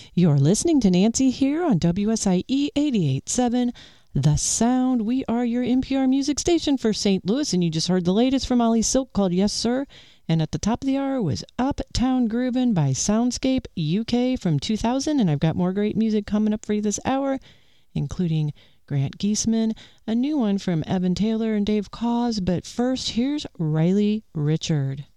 You're listening to Nancy here on WSIE 88.7 The Sound. We are your NPR music station for St. Louis, and you just heard the latest from Ollie Silk called Yes Sir. And at the top of the hour was Uptown Groovin' by Soundscape UK from 2000. And I've got more great music coming up for you this hour, including Grant Geisman, a new one from Evan Taylor and Dave Cause. But first, here's Riley Richard.